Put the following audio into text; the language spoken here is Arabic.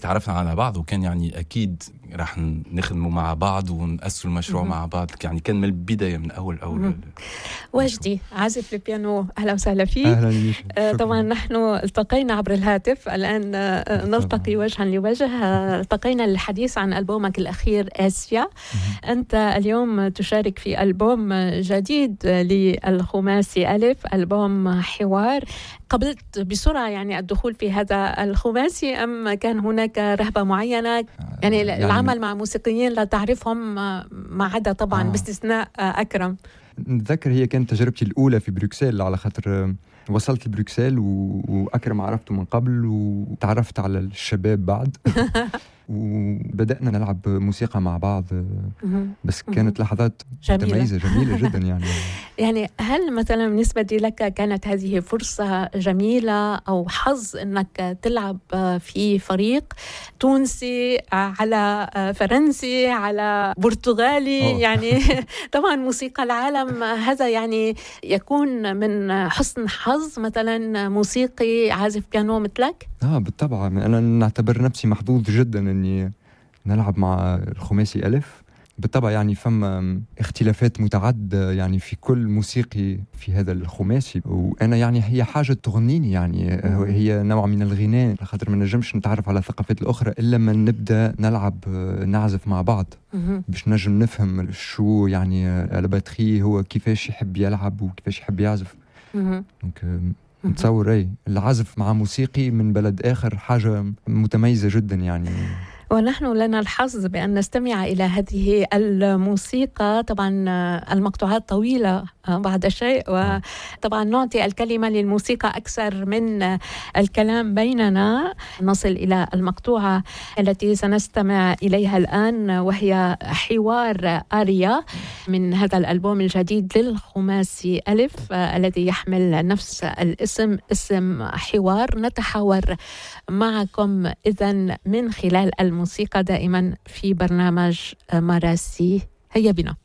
تعرفنا على بعض، وكان يعني أكيد راح نخدموا مع بعض ونأسسوا المشروع مع بعض، يعني كان من البداية من أول. وجدي عازف البيانو، أهلا وسهلا فيك. أهلا. طبعا نحن التقينا عبر الهاتف، الآن نلتقي وجها لوجه. التقينا للحديث عن ألبومك الأخير آسيا. أنت اليوم تشارك في ألبوم جديد للخماسي ألف، ألبوم حوار. قبلت بسرعة يعني الدخول في هذا الخماسي أم كان هناك رهبة معينة؟ يعني العمل مع موسيقيين لا تعرفهم، ما عدا طبعا باستثناء أكرم. نتذكر هي كانت تجربتي الأولى في بروكسل، على خاطر وصلت لبروكسل وأكرم عرفته من قبل وتعرفت على الشباب بعد وبدأنا نلعب موسيقى مع بعض. بس كانت لحظات متميزة جميلة جدا يعني هل مثلا بالنسبة لك كانت هذه فرصة جميلة أو حظ أنك تلعب في فريق تونسي على فرنسي على برتغالي؟ يعني طبعا موسيقى العالم هذا يعني يكون من حسن حظ مثلا موسيقي عازف بيانو مثلك؟ بالطبع. أنا نعتبر نفسي محظوظ جدا أني نلعب مع الخماسي ألف. بالطبع يعني فما اختلافات متعددة يعني في كل موسيقي في هذا الخماسي، وأنا يعني هي حاجة تغنيني، يعني هي نوع من الغناء، خاطر ما نجمش نتعرف على الثقافات الأخرى إلا ما نبدأ نعزف مع بعض باش نجم نفهم شو يعني الباتري هو كيفاش يحب يلعب وكيفاش يحب يعزف. نتصور العزف مع موسيقي من بلد آخر حاجة متميزة جدا يعني. ونحن لنا الحظ بأن نستمع إلى هذه الموسيقى. طبعا المقطوعات طويلة بعض الشيء، وطبعا نعطي الكلمة للموسيقى أكثر من الكلام بيننا. نصل إلى المقطوعة التي سنستمع إليها الآن، وهي حوار آريا من هذا الألبوم الجديد للخماسي ألف الذي يحمل نفس الاسم، اسم حوار. نتحاور معكم إذن من خلال الموسيقى دائما في برنامج مراسي. هيا بنا.